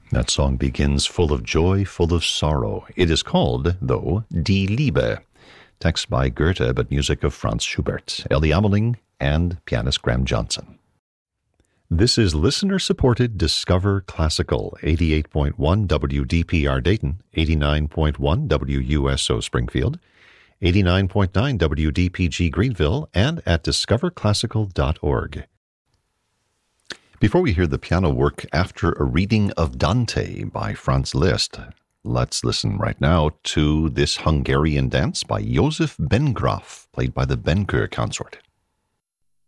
That song begins full of joy, full of sorrow. It is called, though, Die Liebe. Text by Goethe, but music of Franz Schubert, Ellie Ameling, and pianist Graham Johnson. This is listener-supported Discover Classical, 88.1 WDPR Dayton, 89.1 WUSO Springfield, 89.9 WDPG Greenville, and at discoverclassical.org. Before we hear the piano work after a reading of Dante by Franz Liszt, let's listen right now to this Hungarian dance by Josef Bengraf, played by the Benker Consort.